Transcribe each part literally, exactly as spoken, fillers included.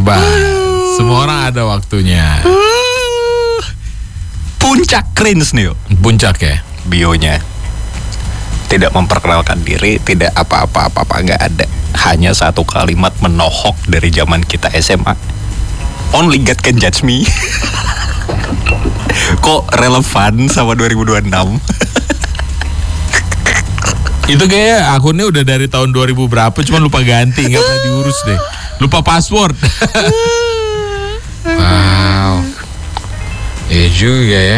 Bebas. Semua orang ada waktunya. Puncak cringe nih yuk. Puncak ya. Bionya tidak memperkenalkan diri, tidak apa-apa-apa-apa, nggak ada. Hanya satu kalimat menohok dari zaman kita S M A. Only God can judge me. Kok relevan sama dua ribu dua puluh enam? Itu kayak akunnya udah dari tahun dua ribu berapa, cuma lupa ganti, nggak pernah diurus deh. Lupa password. Wow. Iya juga ya.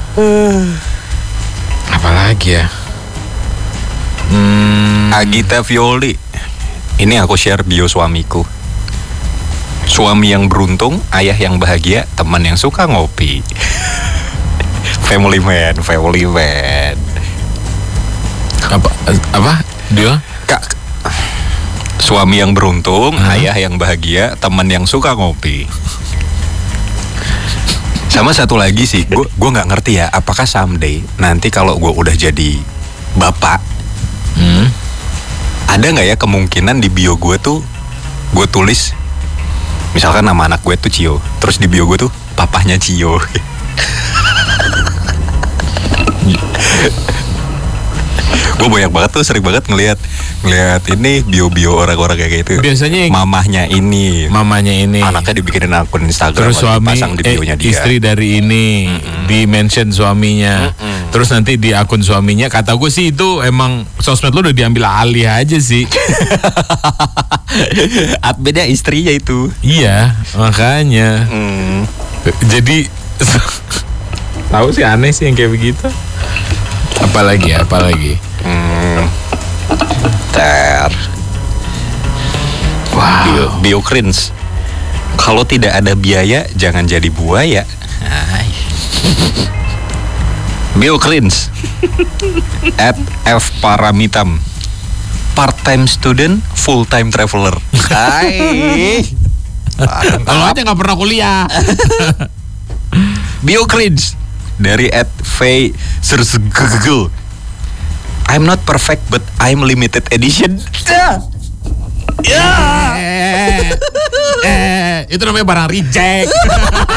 Apalagi ya? Hmm, Agita Violi. Ini aku share bio suamiku. Suami yang beruntung, ayah yang bahagia, teman yang suka ngopi. Family man, family man. Apa? Apa? Dia? Kak, suami yang beruntung, uh-huh. ayah yang bahagia, teman yang suka ngopi. Sama satu lagi sih, gue gue nggak ngerti ya, apakah someday nanti kalau gue udah jadi bapak, hmm? ada nggak ya kemungkinan di bio gue tuh gue tulis, misalkan nama anak gue tuh Cio, terus di bio gue tuh papahnya Cio. Gue banyak banget tuh, sering banget ngelihat ngelihat ini bio-bio orang-orang kayak gitu. Biasanya yang mamahnya ini, mamanya ini, anaknya dibikinin akun Instagram, terus suami, dipasang di bionya eh, dia. Istri dari ini, mm-mm. di mention suaminya, mm-mm. terus nanti di akun suaminya. Kata gue sih itu emang sosmed lo udah diambil alih aja sih. Beda istrinya itu. Iya, makanya. Mm. Jadi tahu sih, aneh sih yang kayak begitu. Apalagi ya, apalagi. Hmm. Ter. Wow. Bio, bio cringe. Kalau tidak ada biaya, jangan jadi buaya. Ay. Bio cringe. At F Paramitam. Part-time student, full-time traveler. Hai. Kalau aja nggak pernah kuliah. Bio cringe. Dari at Faye Sersegegel. I'm not perfect but I'm limited edition. Ya. Eh, eh, itu namanya barang reject.